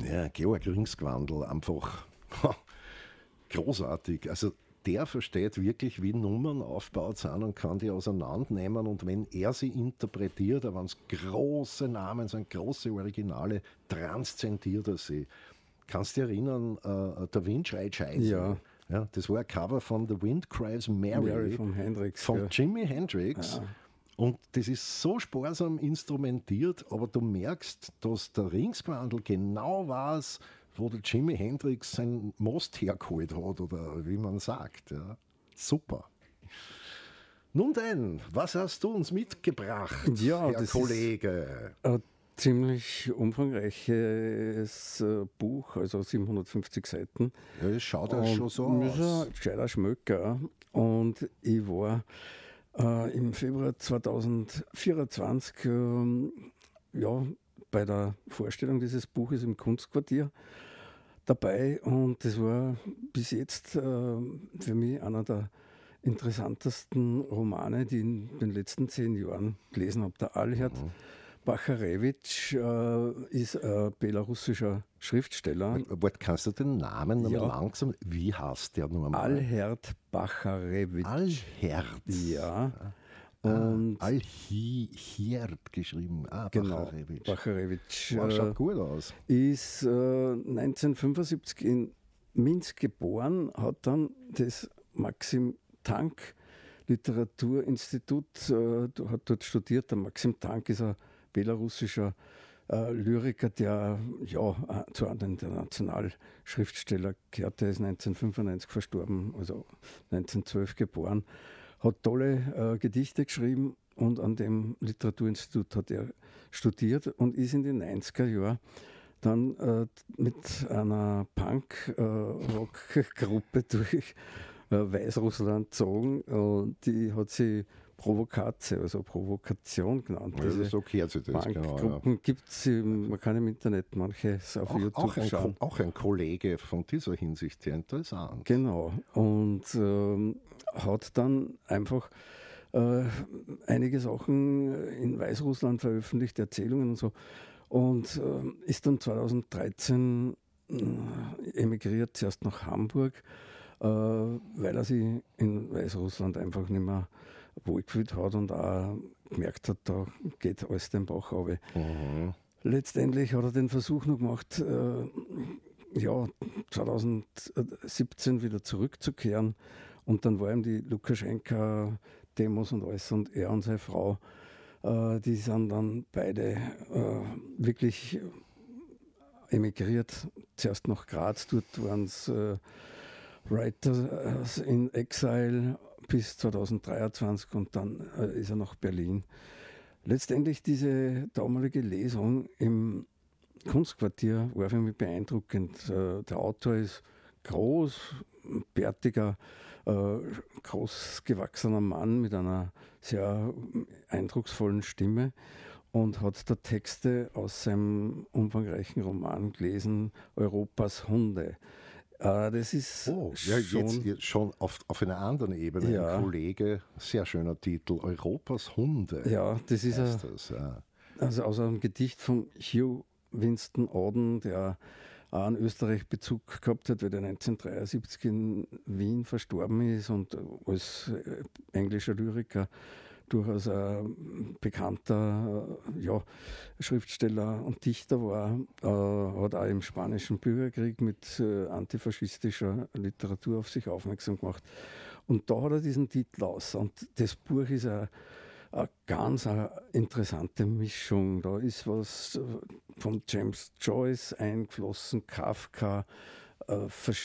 Ja, Georg Ringsgwandl, einfach großartig. Also der versteht wirklich, wie Nummern aufgebaut sind und kann die auseinandernehmen. Und wenn er sie interpretiert, wenn es große Namen sind, große Originale, transzendiert er sie. Kannst du dich erinnern, Der Wind schreit Scheiße? Ja. Ja, das war ein Cover von The Wind Cries Mary, Von Hendrix. von Ja. Jimi Hendrix. Ja. Und das ist so sparsam instrumentiert, aber du merkst, dass der Ringsgwandl genau weiß, wo der Jimi Hendrix sein Most hergeholt hat oder wie man sagt. Ja. Super. Nun denn, was hast du uns mitgebracht, Ja, Herr das Kollege? ist ein ziemlich umfangreiches Buch, also 750 Seiten. Ja, das schaut ja schon so Und ist aus. ein gescheiter Schmöcker. Und ich war im Februar 2024 bei der Vorstellung dieses Buches im Kunstquartier dabei, und das war bis jetzt für mich einer der interessantesten Romane, die ich in den letzten 10 Jahren gelesen habe. Der Alherd Bacharewitsch ist ein belarussischer Schriftsteller. Warte, kannst du den Namen nochmal Ja. langsam? Wie heißt der nochmal? Alherd Bacharewitsch. Alherd. Ja. Und Alherd geschrieben. genau, Bacharewitsch. Bacharewitsch Wow, schaut gut aus. ist 1975 in Minsk geboren, hat dann das Maxim Tank Literaturinstitut, hat dort studiert. Der Maxim Tank ist ein belarussischer Lyriker, der zu einem der Nationalschriftsteller gehört. Der ist 1995 verstorben, also 1912 geboren. Hat tolle Gedichte geschrieben und an dem Literaturinstitut hat er studiert und ist in den 90er Jahren dann mit einer Punk-Rock-Gruppe durch Weißrussland gezogen. Die hat sie Provokatio, also Provokation genannt. Also so gehört sich das, Punkgruppen gibt es, man kann im Internet manches auf YouTube schauen. Auch ein Kollege von dieser Hinsicht sehr interessant. Genau. Und hat dann einfach einige Sachen in Weißrussland veröffentlicht, Erzählungen und so. Und ist dann 2013 emigriert, zuerst nach Hamburg, weil er sich in Weißrussland einfach nicht mehr wohlgefühlt hat und auch gemerkt hat, da geht alles den Bach runter. Letztendlich hat er den Versuch noch gemacht, 2017 wieder zurückzukehren, und dann war ihm die Lukaschenka-Demos und alles, und er und seine Frau, die sind dann beide wirklich emigriert, zuerst nach Graz, dort waren es Writers in Exile bis 2023, und dann ist er nach Berlin. Letztendlich diese damalige Lesung im Kunstquartier war für mich beeindruckend. Der Autor ist groß, bärtiger, großgewachsener Mann mit einer sehr eindrucksvollen Stimme und hat da Texte aus seinem umfangreichen Roman gelesen, Europas Hunde. Das ist jetzt schon auf einer anderen Ebene. Ja. Ein Kollege, sehr schöner Titel, Europas Hunde. Ja, das ist heißt aus einem Gedicht von Hugh Winston Auden, der auch an Österreich Bezug gehabt hat, weil der 1973 in Wien verstorben ist und als englischer Lyriker durchaus ein bekannter Schriftsteller und Dichter war, hat auch im Spanischen Bürgerkrieg mit antifaschistischer Literatur auf sich aufmerksam gemacht. Und da hat er diesen Titel aus. Und das Buch ist eine ganz interessante Mischung. Da ist was von James Joyce eingeflossen, Kafka,